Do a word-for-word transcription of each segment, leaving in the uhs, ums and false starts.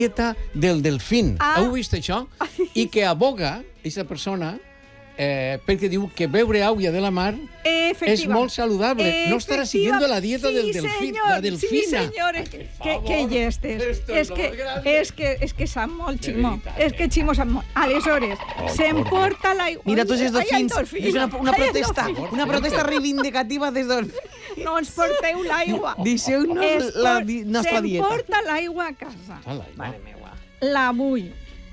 dieta del delfín. Ah. Heu vist això? I que aboga, aquesta persona, eh, perquè diu que beure aigua de la mar és molt saludable. No estarà siguiendo la dieta sí, del delfín, señor, la delfina. Sí, señores. Que, que llestes. És que, és que, és que sap molt, Ximo. És que Ximo sap molt. Aleshores, s'emporta l'aigua. Mira tots els dofins. Ai, És una, una ai, protesta, una protesta reivindicativa des dels... No ens porteu l'aigua. Deixeu-nos la di nostra dieta. S'emporta l'aigua a casa. Mare meva. La bull.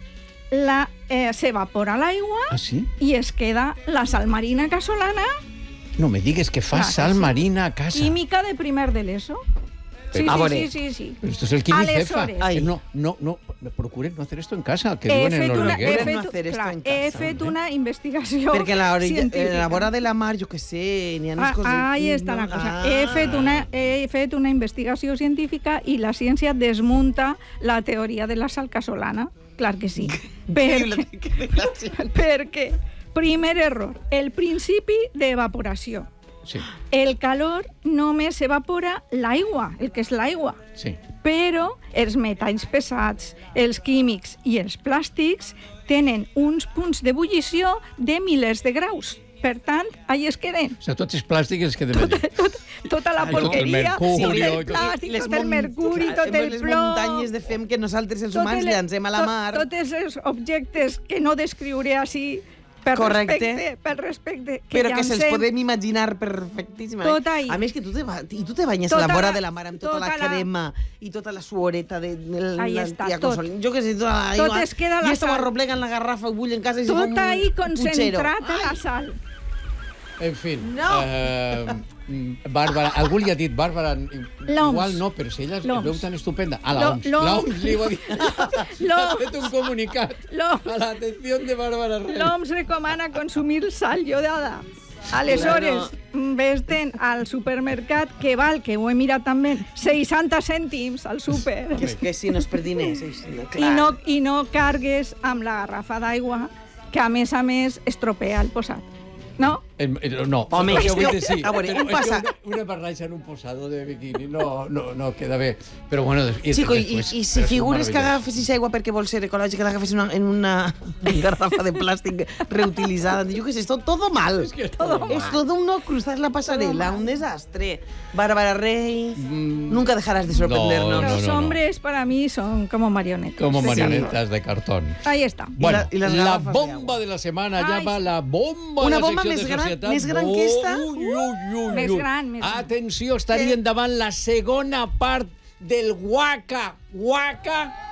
La, eh, s'evapora l'aigua Ah, sí? i es queda la sal marina casolana. No me digues que fa Clar que sal sí. marina a casa. Química de primer de l'ESO. Sí, A sí, veure. sí, sí, sí. Pero esto es el quimicefa. Aleshores. Ai. No, no, no, procuren no hacer esto en casa, que He viven en fet los una, he regueros. Procuren no fet, hacer esto clar, en he casa, fet eh? una investigació Perquè a la, ori- científica. en la vora de la mar, jo què sé, n'hi ha Ah, unes coses... ahí està la cosa. Ah. He fet una, he fet una investigació científica i la ciència desmunta la teoria de la sal casolana. Clar que sí. perquè, perquè, primer error, el principi d'evaporació. Sí, El calor només evapora l'aigua, el que és l'aigua. sí. Però els metalls pesats, els químics i els plàstics tenen uns punts d'ebullició de milers de graus. Per tant, allà es queden. O sea, tots els plàstics que de Tot, tot, tota la Ah, tot el porqueria, mercuri, tot i el tot- plàstic, Les tot el mun- mercuri, clar, tot el les plom... muntanyes de fem que nosaltres els tot humans el- llancem a la tot- mar. Tots els objectes que no descriuré així per Correcte. respecte, per respecte que Però que se'ls llancem. podem imaginar perfectíssimament. Tot ahí. A més, que tu te, ba- i tu te banyes Tota a la vora la- de la mar amb tota, tota la la- crema i tota la suoreta de, de la, Ahí la està, tia tot. Consolín. Jo que sé, tota la Tot aigua. es queda I la esto sal. va arroplega en la garrafa, bull en casa i se fa Tot un ahí puchero. concentrat a la sal. En fin. No. Eh, Bàrbara, algú li ha dit, Bàrbara, L'O M S. igual no, però si ella es L'O M S. veu tan estupenda. A L'O- la O M S. l'O M S. La O M S li va dir... L'O- Ha fet un comunicat L'O M S. a l'atenció de Bàrbara Rey. L'O M S recomana consumir sal iodada. Aleshores, vés-te'n al supermercat, que val, que ho he mirat també, seixanta cèntims al súper. Que és que si no és per diners. Això, no, I clar. no, I no cargues amb la garrafa d'aigua, que a més a més estropea el posat. No? El, el, no, Home, el és vull que- dir, sí, a veure, però un és passa- que una, una barreja en un posado de biquini no, no, no queda bé. Però bueno, i, Chico, i, després, i si però és figures que meravellós. agafessis aigua perquè vols ser ecològica, l'agafes una, en una garrafa de plàstic reutilitzada, jo què sé, és tot, todo mal. És que és todo mal. Es todo un no cruzar la pasarela, un desastre. Bárbara Rey, Mm. nunca dejarás de sorprendernos. No, no, Los no. hombres para mí son como marionetas. Como de marionetas de cartón. cartón. Ahí está. Bueno, y las la garrafas de bomba agua. de la semana ja Ai, va sí. la bomba Una de la bomba secció més de gran- societat. més gran que esta? Ui, ui, ui, Més ui. gran, més gran. Atenció, estarien davant la segona part del Waka Waka